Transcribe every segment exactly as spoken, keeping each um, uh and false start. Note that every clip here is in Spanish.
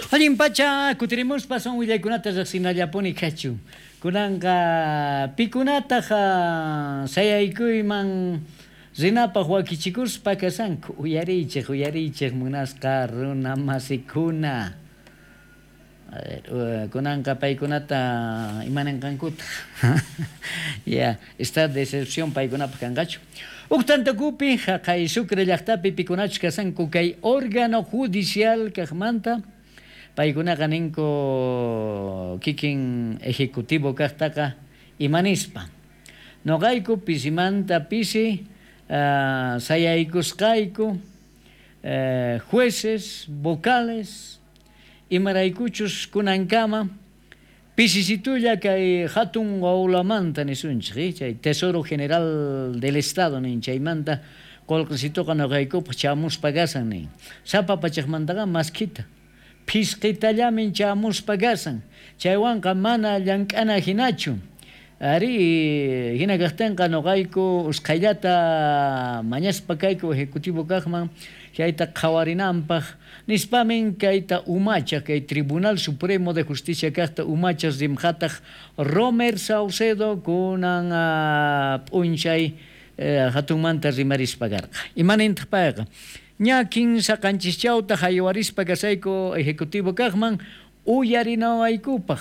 Hollin pacha kutiremos pason willaykunata riqsinallapuni kachu. Kunanqa pikunataqa sayaykuyman rinapaq wakichikuspa kasanku uyarichiq uyarichiq munasqa runa masikuna. A ver, kunanqa paykunata imananqankuta. Ya, esta decepción paykunapaq kanqachu. Uqtantakupi haqay Sucre llaqtapi pikunachus kasanku kay órgano judicial kaqmanta paykunaqa ninku kikin ejecutivo kaqtaqa imanispa noqayku pisimanta pisi uh, sayaykusqayku uh, jueces vocales imaraykuchus kunankama pisisitulla kay hatun wawlamanta nisunchik chay Tesoro General del Estado nin chaymanta qolqisituqa noqaykupa chamuspa kasan nin sapa pachaqmantaqa maskita pisqitallamin chamuspa kasan chaywanqa mana llank'ana hinachu ari hina kaqtinqa noqayku usqayllata mañaspa kayku ejecutivo kaqman chayta qhawarinanpaq nispamin kayta umacha kay Tribunal Supremo de Justicia kaqta umachas rimqataq Romer Saucedo kunan uh, p'unchay uh, hatunmanta rimarispa karqa imanintaq payqa ña kinsa qanchischawta haywarispa kasayku ejecutivo kaqman uyarinawaykupak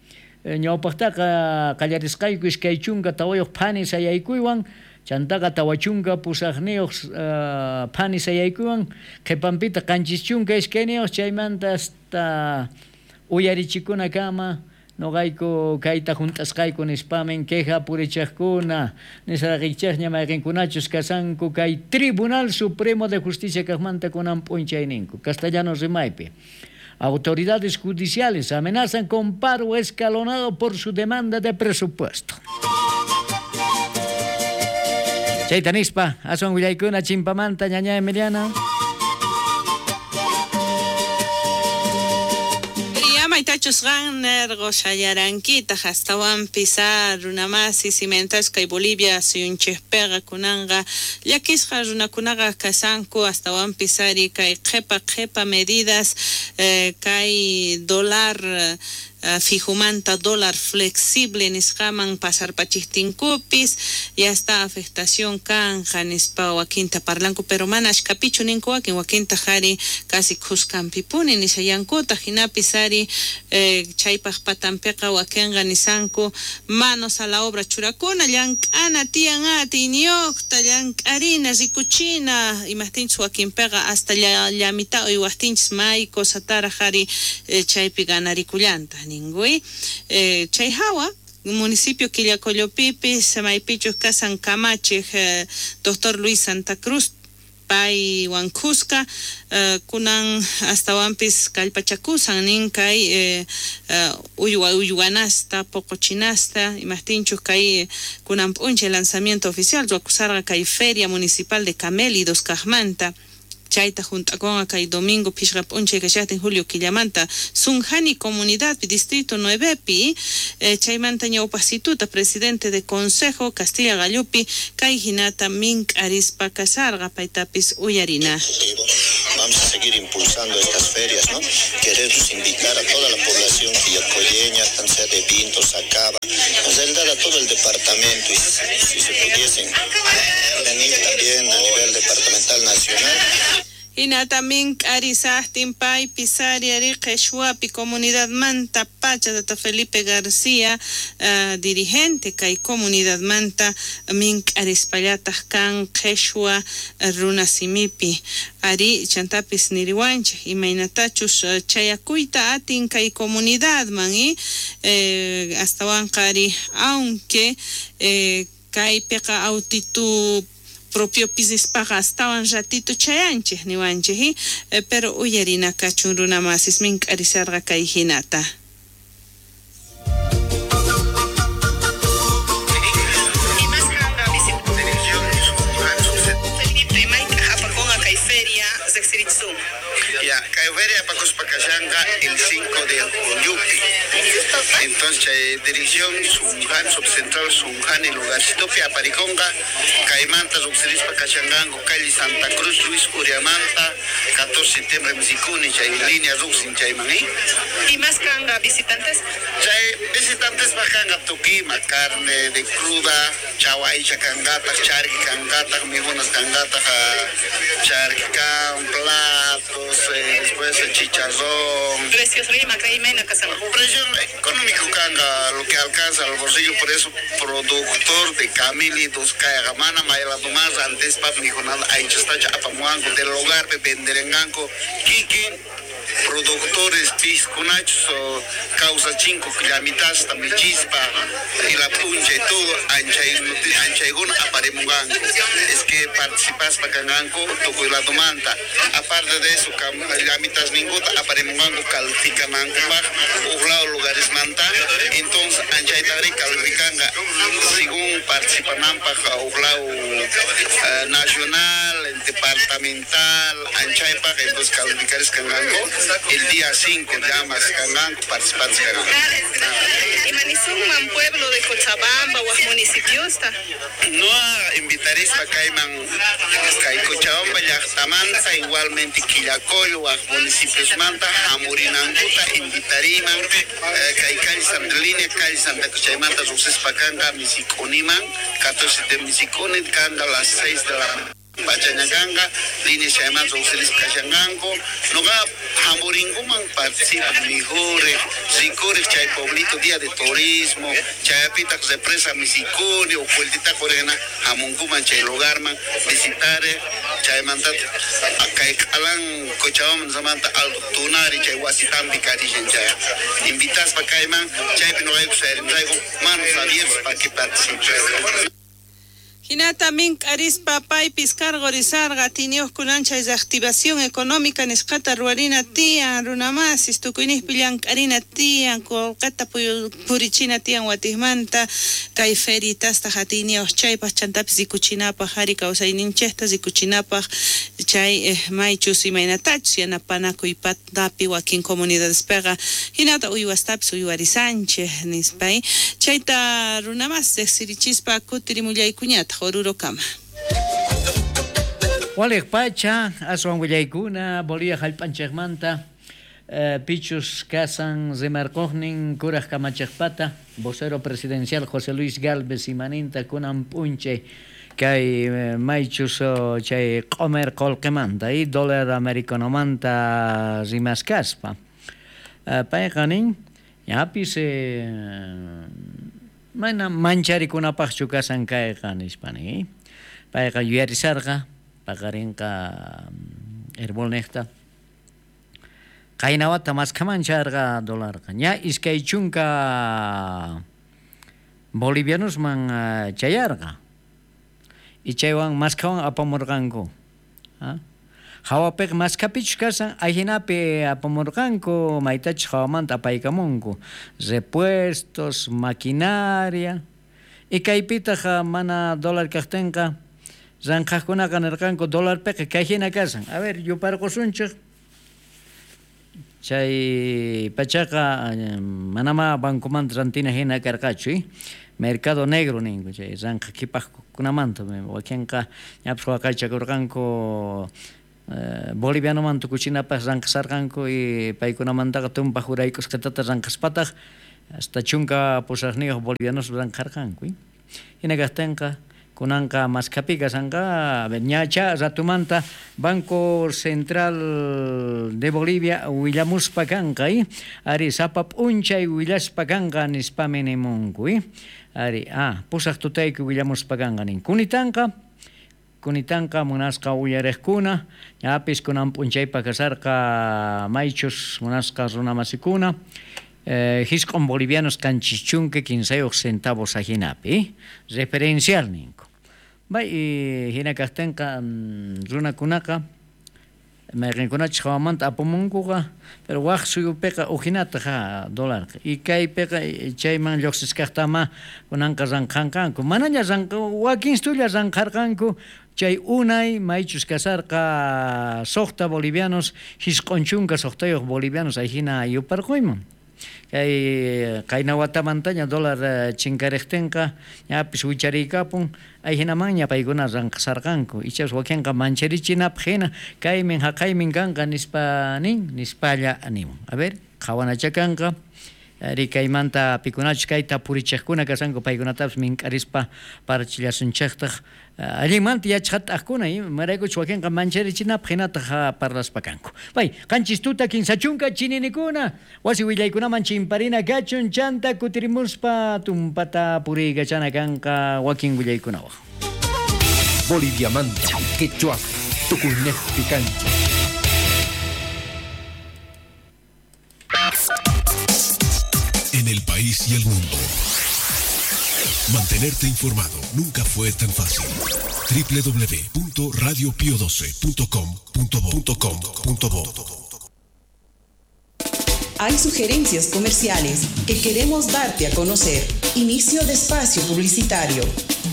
ñawpaqtaqa qallarisqayku iskay chunka tawayuq phani sayaykuywan chantaqa tawachunka pusaqniyuq uh, phani sayaykuywan qhipampita qanchischunka iskayniyuq chaymanta hasta uyarichikuna kama noqayku kayta juntasqayku nispamin queja purichaqkuna nisaqikchaq ñamayqinkunachus kasanku kay Tribunal Supremo de Justicia kaqmanta kunan p'unchay ninku castellano rimaypi autoridades judiciales amenazan con paro escalonado por su demanda de presupuesto. Chayta nispa ason willaykuna chimpamanta ñaña Emiliana. Maitachus ganer goshayaranquita hastawan pisar runamasi cimentas kay Bolivia suyunchespega kunanga yakisqa runakunaqa kasanku hastawan pisari kay qepa qepa medidas eh, kay dólar Uh, fijumanta dólar flexible nisqaman pasar pachihtinkupis ya esta afectación kanja nispa wakinta parlanku pero mana ashkapichu ninku wakin wakinta hari casi kuskanpipuni nishayankuta hinapi sari eh, chaypaq patampiqa wakinqa nisanku manos a la obra churakuna llank'ana tiyan ati niyuqta llank'arina rikuchina imahtinchis wakinpiqa hasta llamita uywahtinchis may cosatara hari eh, chaypi ganarikullanta ningui eh, chay hawa municipio Quillacollopipi Samaypichus Casan Camache eh, doctor Luis Santa Cruz Pai Huancusca uh, kunan hasta wampis kalpachakusan ninkay eh, uh, uywa uywanasta poqochinasta imahtinchus kay kunan punche lanzamiento oficial acusarga kay feria municipal de Camélidos Kajmanta Chaita junta con acá y domingo Pishrap Unche que ya en Julio Quillamanta Sunjani Comunidad Distrito nueve Pi eh, Chaimanta Ñaupasituta presidente de Consejo Castilla Gallupi Caijinata Mink Arispa Casarga Paitapis Uyarina. Vamos a seguir impulsando estas ferias, ¿no? Queremos invitar a toda la población quillacolleña, tanto sea de Pintos, Acaba, en realidad a todo el departamento y si se pudiesen venir también a nivel departamental nacional. Ina también Arisastin Pai Pisari Arique Shuapi Comunidad Manta Pacha Data Felipe García uh, dirigente Kai Comunidad Manta Mink Arispayatas Kan Quechua Runa Simipi Ari Chantapis Niriwanche y Mainatachus uh, Chayacuita Atin Kai Comunidad Mani eh, hasta Wankari aunque eh, Kai Peka Autitu propio pisis paga estaban ratito chayanche ni wanchehi eh, pero uyarina kachuruna masis min arisarga kaijinata Ya, Caiveria Pacos Pacayanga el cinco de julio. Entonces, eh, dirección Sunjan, subcentral Sunjan, el lugarcito que apariconga, Caimanta, Subcerispa, Cachangango, calle Santa Cruz, Luis Uriamanta, catorce de septiembre, Misicuni, Chay, línea Ruxin, Chaymani. ¿Y más canga visitantes? Chay, visitantes bajanga, toquima, carne de cruda, chawaicha, cangata, charqui, cangata, mijonas, cangata, charqui, platos, eh, después el chicharrón. Precios rima, caimena, casama. Presión económico canga, lo que alcanza al bolsillo, por eso productor de camili, dos cayagamana, mayela tomás, antes pap, mijonal, aichastacha, apamuango, del hogar, de venderenganco, kiki, productores piscunachos o causa cinco kilamitas también chispa y la puncha y todo ancha y guna aparemunganco es que participas para canganco toco la domanda aparte de eso kilamitas ninguna aparemunganco califica manco bajo lugares manta entonces ancha y tari calificanga según participan para uglao nacional departamental ancha y paja entonces calificar es canganco el día cinco llamas Canganco participantes Canganco. ¿Y Manizungman, pueblo de Cochabamba o municipio está? No invitaréis para Caiman, Cay Cochabamba, Yachtamanta, igualmente Quillacoyo, o municipios Manta, Amurinanguta, invitaríman, Cay Cay Santa Línea, Cay Santa Cochabamba, Ruxes Pacanga, Misiconiman, catorce de Misiconi, Canga, las seis de la Pachanyaganga, línea se llama Roselis Cachangango, no va Hamoringuman participa mejores, Sicores, Chay Poblito, día de turismo, Chayapita, represa Misiconi, o Pueltita Corena, Hamunguman, Chay Logarman, visitar, Chay Mandat, Acay Alan, Cochabamba, Zamanta, Alto Tunari, Chay Huasitan, Picari, Chay. Invitas para Cayman, Chay Pinoay, traigo manos abiertas para que participen. Hinata min arispa paypis cargorizarga tinios kunancha es activación económica nisqata ruarina tian runamasis tukuinis pillan karina tian kolkata purichina tian watismanta kay feritas tajatinios chaypas chantapis zikuchinapaj hari kawsayninchejta zikuchinapaj chay eh, maychus imaynatachus yanapanakuy patapi wakin comunidades pega hinata uywastapis uywarisanchej nispay chayta runamas sirichispa kutirimullaykuñata Oruro Kama. Walek Pacha, Aswan Willaykuna, Bolivia Jalpanchekmanta, Pichus Casan Zemarkognin, Kuraj Kamachekpata, vocero presidencial José Luis Galvez y Maninta Kunan Punche, Kay Maichus Chay Comer Colquemanta, y dólar americano manta Zimaskaspa. Paekanin, Yapis. Mana manchari kuna pachu kasan kay kan Hispani. Paika yuarisarga, pagarinka herbol nekta. Kainawata mas kamancharga dolar kan. Ya iskay chunka bolivianos man chayarga. Ichaywan mas kawan apamorganko. Ha? Hawapek mas kapichkasan ajinape apamorganko maitach hawamanta apaykamunku repuestos, maquinaria y kaypita ha mana dólar kajtenka ranqajkuna kanarkanku dólar pek kayhina kasan a ver yo parqosunchik chay pachaqa manama bankumanta rantina hina karqachu mercado negro ninku chay ranqakipajkunamanta wakinqa ñapas waqaychakurqanku Uh, Boliviano mantu kuchinapas ranqasarqanku y paykunamantaqa tumpa juraykus qatata ranqaspataq hasta chunka pusaqniyuq bolivianos ranqarqanku hina kaqtinqa kunanqa maskapi kasanqa ñacha ratumanta Banco Central de Bolivia willamuspa kanqa ari sapa p'unchay willashpa kanqa nispami nimunku ari ah pusaq tutayku willamuspa kanqa nin kunitanqa Kunitanka munasqa uyareqkuna ñapis kunan p'unchaypa kasarqa maychus munasqa runamasikuna eh, hisq'un bolivianos kanchis chunka quinsayuq centavos ajinapi referencial ninku bay hina kaqtinqa runakunaqa mayqinkunachus hawamanta apamunkuqa pero waq suyupiqa ujinata ha dólar y kaypiqa chayman lluqsiskaqtama kunanqa ranqanqanku manaña ranqa wakinstulla ranqarqanku chay unay maychus kasarqa soqta bolivianos hisq'unchunqa soqtayuq bolivianos ayhina yuparquyman kay qaynawatamantaña dólar chinkarejtenqa ñapis wichariykapun ayhinamanña paykuna ranqasarqanku ichas wakinqa mancharichinapaq hina kaymin haqaymin kanqa nispa nin nispalla nimun a ver qhawanachakanqa rikaymanta pikunachus kayta purichiqkuna kasanku paykunatapas mink'arispa parachillasunchaqtaq allimanta yachaqtaqkuna maraykuchus wakinqa mancharichinapaq hinataq parlaspa kanku pay qanchis tuta kinsa chunka chininikuna wasi willaykunaman chimparina kachun chanta kutirimuspa tumpata puriykachana kanqa wakin willaykunawaq Boliviamanta quechua tukunejpi kanchi. En el país y el mundo. Mantenerte informado nunca fue tan fácil. doble u doble u doble u punto radio pio doce punto com punto bo. Hay sugerencias comerciales que queremos darte a conocer. Inicio de espacio publicitario.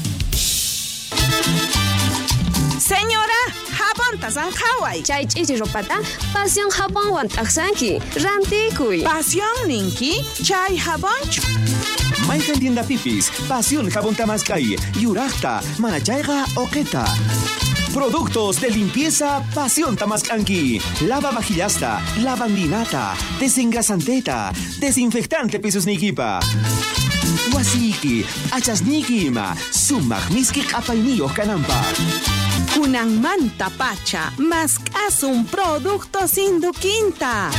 Señora, jabón tazan Hawaii. Chay chichi ropata, pasión jabón wan taksanki, rantikuy. Pasión ninki, chay jabón. Mayqa tienda pipis, pasión jabón tamascay, yuraqta, manachayqa oqeta. Productos de limpieza Pasión Tamascanqui. Lava vajillasta, lavandinata, desengrasanteta, desinfectante pisos niquipa. Wasiki, achasniquima, sumag miski apainio canampa. Kunan manta pacha, más un producto sin duquinta.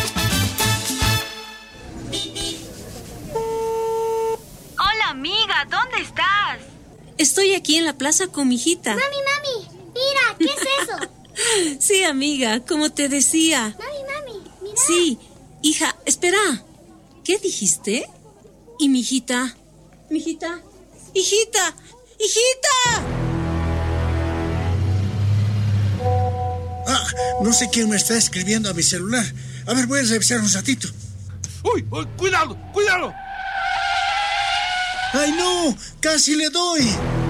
Hola amiga, ¿dónde estás? Estoy aquí en la plaza con mi hijita. Mami, mami, mira, ¿qué es eso? Sí, amiga, como te decía. Mami, mami, mira. Sí, hija, espera. ¿Qué dijiste? ¿Y mi hijita? ¿Mi hijita? ¡Hijita! ¡Hijita! Ah, no sé quién me está escribiendo a mi celular. A ver, voy a revisar un ratito. ¡Uy! uy ¡Cuidado! ¡Cuidado! ¡Ay, no! ¡Casi le doy!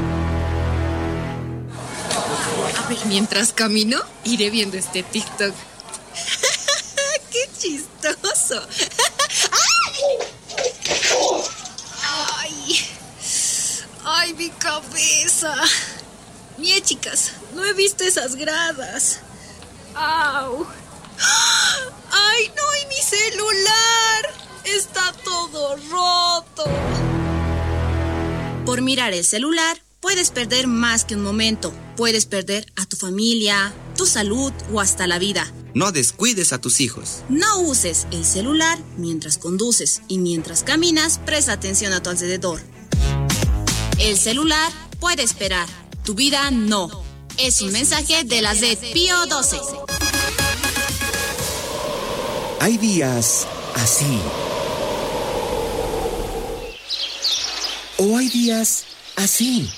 A ver, mientras camino, iré viendo este TikTok. ¡Qué chistoso! ¡Ay! ¡Ay, mi cabeza! Mie, chicas, no he visto esas gradas. ¡Au! ¡Ay, no! ¡Y mi celular! ¡Está todo roto! Por mirar el celular, puedes perder más que un momento. Puedes perder a tu familia, tu salud o hasta la vida. No descuides a tus hijos. No uses el celular mientras conduces y mientras caminas, presta atención a tu alrededor. El celular puede esperar, tu vida no. Es un mensaje de la Z Pío doce. Hay días así. O hay días así.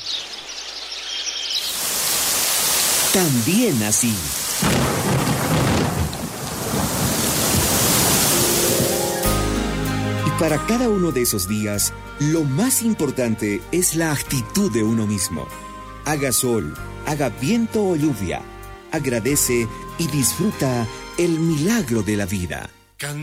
También así. Y para cada uno de esos días, lo más importante es la actitud de uno mismo. Haga sol, haga viento o lluvia. Agradece y disfruta el milagro de la vida.